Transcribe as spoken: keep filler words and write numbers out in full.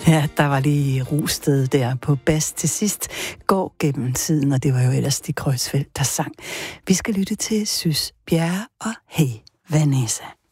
Ja, der var lige Rusted der på bas til sidst. Går gennem tiden, og det var jo ellers de Kreuzfeldt, der sang. Vi skal lytte til Sys Bjerre og Hey Vanessa.